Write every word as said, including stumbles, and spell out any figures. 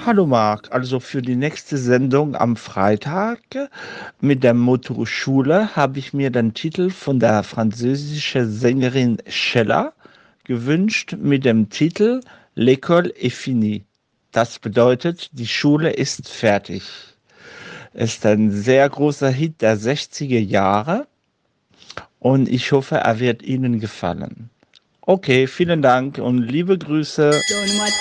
Hallo Marc, also für die nächste Sendung am Freitag mit der Motto Schule habe ich mir den Titel von der französischen Sängerin Sheila gewünscht mit dem Titel L'école est finie. Das bedeutet, die Schule ist fertig. Ist ein sehr großer Hit der sechziger Jahre und ich hoffe, er wird Ihnen gefallen. Okay, vielen Dank und liebe Grüße. Donne-moi